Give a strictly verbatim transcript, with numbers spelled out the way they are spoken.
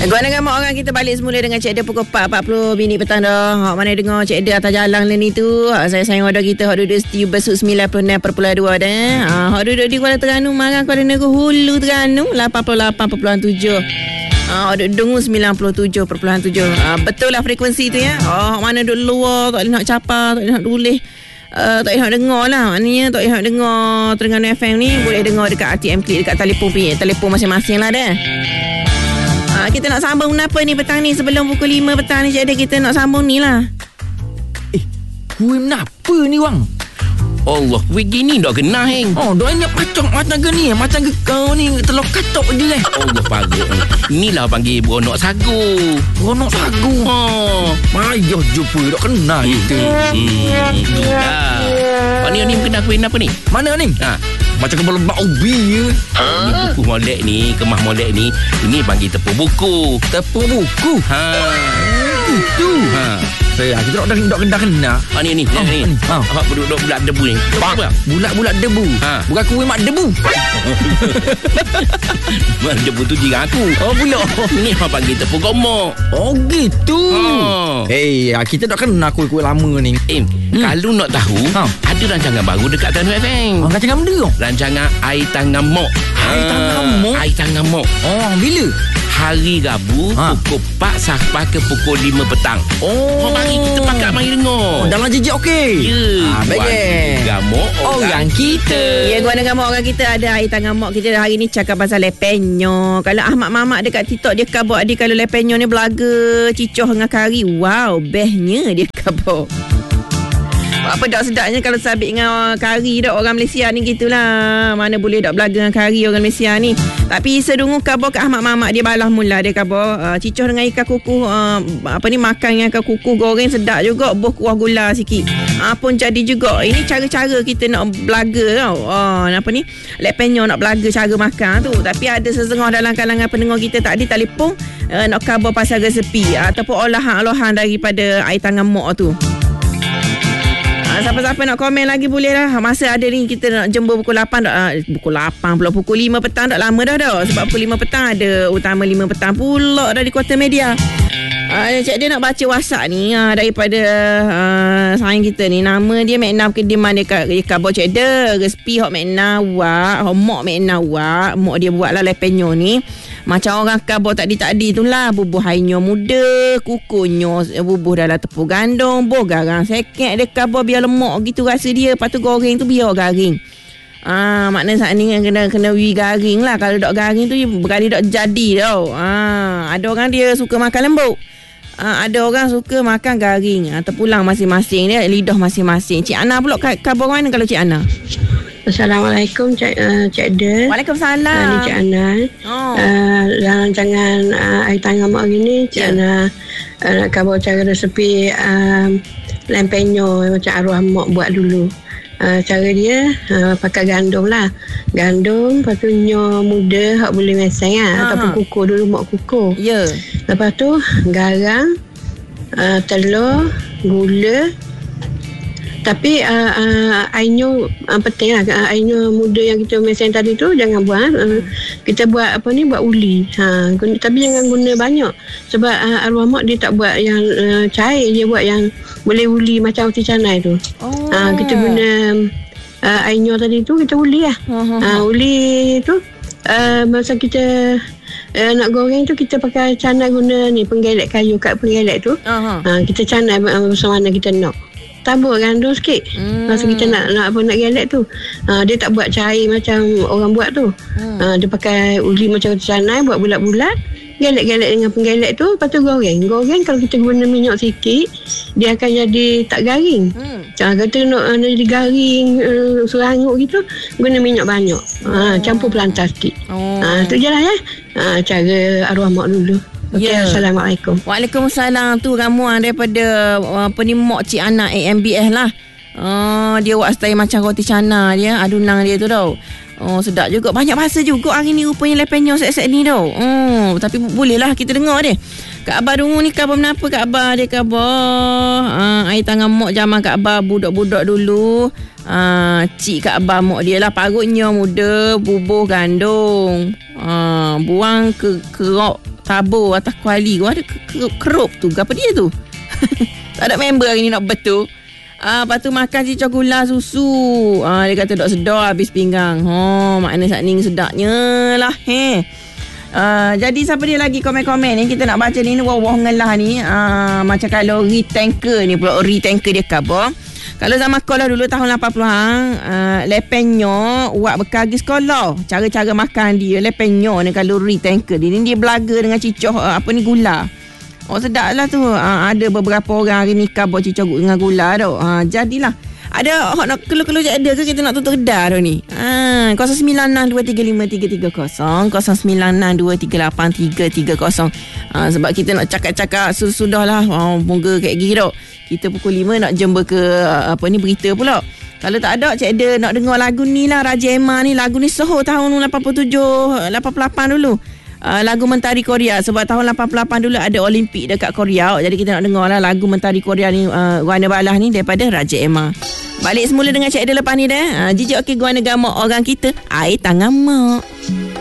Gunakan mak orang kita balik semula dengan Cik Eda pukul empat empat puluh minit petang dah. Hak mana dengar Cik Eda atas jalan ni tu. Saya sayang order kita hak duduk setiu besuk sembilan puluh enam perpuluhan dua dah. Ha, hak duduk di Kuala Terengganu marang Kuala Negeri Hulu Terengganu lapan puluh lapan perpuluhan tujuh. Ah, duduk Dengu sembilan puluh tujuh perpuluhan tujuh. Ah, betul lah frekuensi tu ya. Oh, mana duduk luar tak boleh nak capa, tak boleh nak tulis. Uh, tak boleh nak dengar lah. Maknanya tak boleh nak dengar Terengganu F M ni. Boleh dengar dekat R T M Klik, dekat telefon telefon masing-masing lah dah. Ha, kita nak sambung kenapa ni petang ni sebelum pukul lima petang ni. Jadi kita nak sambung ni lah. Eh, kuih kenapa ni wang? Allah, kuih gini dah kena heng. Oh, dah ingat pacok macam ke ni? Macam ke kau ni telur katok je lah. Allah parut ni. Inilah panggil beronok sagu. Beronok sagu. Ha. Mayah jumpa dah kena Hmm, kita. hmm, itulah. Pak ni ni kena kuih kenapa ni? Mana ni? Ha. Macam kepala bak ubi je. Ni buku molek ni, kemah molek ni, ini panggil tepung buku. Tepung buku. Ha. Itu. Ha. Saya kita nak dah kena kena. Ha ni ni, Oh, ni. ni. Ha. Hak duduk bulat debu ni. Apa? Bulat-bulat debu. Ha. Bukan kuih mak debu. Mak debu tu jiran aku. Oh, pula. Ni hak panggil tepung gomok. Oh, gitu. Ha. Hey, kita tak kena kuih-kuih lama ni. Eh, hmm. kalau nak tahu, Ha. ada rancangan baru dekat Terengganu F M. Oh, kacang benda tu. Rancangan Air Tangan Mok. Air Tangan Mok? Air Tangan Mok. Oh, bila? Hari Rabu Ha. pukul empat sampai ke pukul lima petang. Oh. Oh, mari kita pakat mari dengar. Oh, dalam jejak okey. Ya. Ah, baik. Gamok Orang kita. Ya, gua dengan mak orang kita ada air tangan mak kita hari ni cakap pasal lepenyo. Kalau Ahmad Mamak dekat TikTok dia kabur adik kalau lepenyo ni belaga cicoh dengan kari. Wow, bestnya dia kabur. Apa dak sedapnya kalau sabit dengan kari dak orang Malaysia ni gitulah. Mana boleh dak belaga dengan kari orang Malaysia ni. Tapi sedungu kabur kat Ahmad Mamak dia balas mula dia kabur uh, cicoh dengan ikan kukuh uh, apa ni makan dengan ikan kukuh goreng sedap juga buh kuah gula sikit. Ah uh, pun jadi juga. Ini cara-cara kita nak belaga tau. Ah uh, apa ni? Lek penyo nak belaga cara makan tu. Tapi ada sesengah dalam kalangan pendengar kita tak ada telefon uh, nak kabur pasal resepi uh, ataupun olahan-olahan daripada air tangan mak tu. Siapa-siapa nak komen lagi boleh lah. Masa ada ni kita nak jemput pukul lapan dah, uh, pukul lapan pula pukul lima petang dah lama dah dah. Sebab pukul lima petang ada utama lima petang pula dah di Kota Media. Uh, Cik dia nak baca WhatsApp ni uh, daripada uh, sayang kita ni. Nama dia Makna Kediman dekat Kabor Cik dia. Respi hok Makna wak, hok mok Makna wak. Mok dia buat lah lepenyo ni. Macam orang kabur tadi-tadi tu lah. Bubuh hainyo muda, kukunya bubuh dalam tepung gandum, boh garang sekek dia kabur biar lemak gitu rasa dia. Lepas tu goreng tu biar garing. Ah, maknanya saat ni kena kena wi garing lah. Kalau dok garing tu berkali dok jadi tau. Ah, ada orang dia suka makan lembut. Ah, ada orang suka makan garing. Ah, terpulang masing-masing dia, lidah masing-masing. Cik Ana pula kabur mana kalau Cik Ana? Assalamualaikum Cik uh, Cik De. Waalaikumsalam. Uh, ni Cik Ana. Oh. Uh, dalam rancangan uh, air tangan mak hari ni Cik yeah. Ana uh, nak khabar cara resepi uh, lempenyo macam arwah mak buat dulu. Uh, cara dia uh, pakai gandum lah. Gandum, lepas tu nyo muda hak boleh meseng lah. Uh-huh. Ataupun kukuh dulu mak kukuh. Ya. Yeah. Lepas tu garam, uh, telur, gula. Tapi uh, uh, ainyo uh, penting lah. Uh, ainyo muda yang kita meseng tadi tu jangan buat. Uh, kita buat apa ni, buat uli. Ha, guna, tapi jangan guna banyak. Sebab uh, arwah mak dia tak buat yang uh, cair. Dia buat yang boleh uli macam roti canai tu. Oh. Uh, kita guna uh, ainyo tadi tu, kita uli lah. Uh-huh. Uh, uli tu uh, masa kita uh, nak goreng tu kita pakai canai guna ni penggelek kayu kat penggelek tu. Uh-huh. Uh, kita canai bersama mana kita nak. Tabur gandum sikit. Hmm. Masa kita nak nak apa nak gelek tu. Ha, dia tak buat cair macam orang buat tu. Hmm. Ha, dia pakai uli macam roti canai, buat bulat-bulat, gelek-gelek dengan penggelek tu, lepas tu goreng. Goreng kalau kita guna minyak sikit, dia akan jadi tak garing. Hmm. Ha, kata nak uh, jadi garing, uh, serangut gitu, guna minyak banyak. Ha, campur pelantar sikit. Oh. Ha, tu je lah ya. Ha, cara arwah mak dulu. Okay, yeah. Assalamualaikum. Waalaikumsalam. Tu ramuan daripada apa ni mak Cik Ana A M B S lah. Uh, dia buat style macam roti canai dia, adunan dia tu tau. Oh, sedap juga. Banyak bahasa juga hari ni rupanya lepenya set-set ni tau. Oh, tapi bolehlah kita dengar dia. Kak Abah dulu ni khabar kenapa Kak Abah dia khabar. Uh, air tangan mak zaman Kak Abah budak-budak dulu. Uh, cik Kak Abah mak dia lah parutnya muda bubuh gandung. Uh, buang ke kerok tabur atas kuali. Gua ada kerup tu. Apa dia tu? Tak ada member hari ni nak betul. Ah, lepas tu makan cicak gula susu. Ah, dia kata dok sedar habis pinggang. Oh, makna saat ni sedapnya lah. He. Ah, jadi siapa dia lagi komen-komen ni kita nak baca ni wah-wah ngelah ni. Ah, macam kalau re-tanker ni pula re-tanker dia khabar. Kalau zaman sekolah dulu tahun lapan puluhan, uh, lepenyo buat bekal pergi sekolah. Cara-cara makan dia lepenyo ni kalau re-tanker dia ni dia belaga dengan cicak uh, apa ni gula. Oh sedap lah tu. Ha, ada beberapa orang hari ni kabur cicak dengan gula tu. Ha, jadilah. Ada orang nak keluh-keluh je ada ke kita nak tutup kedai tu ni. Ha, kosong sembilan enam dua tiga lima tiga tiga kosong. kosong sembilan enam dua tiga lapan tiga tiga kosong. Ha, sebab kita nak cakap-cakap sudah lah. Oh, moga kayak gini tu. Kita pukul lima nak jumpa ke apa ni berita pula. Kalau tak ada, Cik Ada nak dengar lagu ni lah. Raja Emma ni. Lagu ni soho tahun lapan puluh tujuh, lapan puluh lapan dulu. Uh, lagu Mentari Korea. Sebab tahun lapan puluh lapan dulu ada Olimpik dekat Korea. Jadi kita nak dengar lah lagu Mentari Korea ni, uh, Guana Balah ni daripada Raja Emma. Balik semula dengan Cik Ada lepas ni dah. Uh, Jijik okey Guana Gamak orang kita. Air tangan mak.